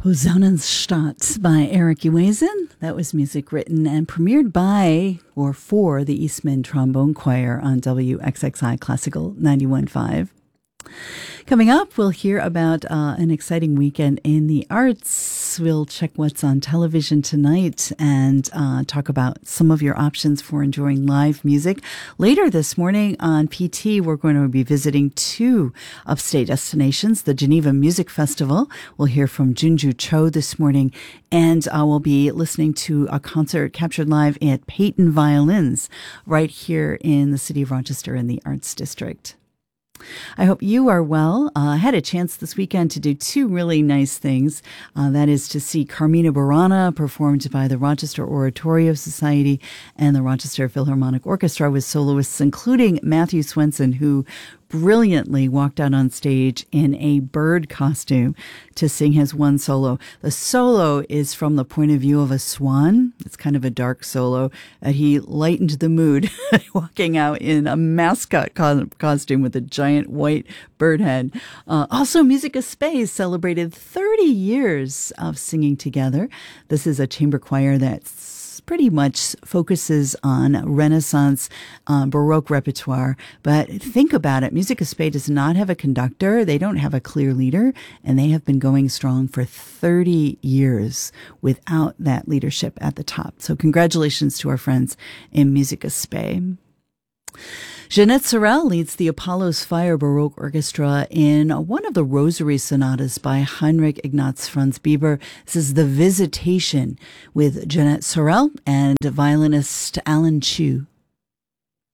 Hosanenstadt by Eric Uezen. That was music written and premiered by or for the Eastman Trombone Choir on WXXI Classical 91.5. Coming up, we'll hear about an exciting weekend in the arts. We'll check what's on television tonight and talk about some of your options for enjoying live music. Later this morning on PT, we're going to be visiting two upstate destinations, the Geneva Music Festival. We'll hear from Junju Cho this morning, and we'll be listening to a concert captured live at Peyton Violins right here in the city of Rochester in the Arts District. I hope you are well. I had a chance this weekend to do two really nice things. That is to see Carmina Burana performed by the Rochester Oratorio Society and the Rochester Philharmonic Orchestra with soloists, including Matthew Swenson, who brilliantly walked out on stage in a bird costume to sing his one solo. The solo is from the point of view of a swan. It's kind of a dark solo. He lightened the mood walking out in a mascot costume with a giant white bird head. Also, Musica Space celebrated 30 years of singing together. This is a chamber choir that's pretty much focuses on Renaissance Baroque repertoire. But think about it. Musica Space does not have a conductor. They don't have a clear leader. And they have been going strong for 30 years without that leadership at the top. So congratulations to our friends in Musica Space. Jeanette Sorel leads the Apollo's Fire Baroque Orchestra in one of the Rosary Sonatas by Heinrich Ignaz Franz Bieber. This is The Visitation with Jeanette Sorel and violinist Alan Chu.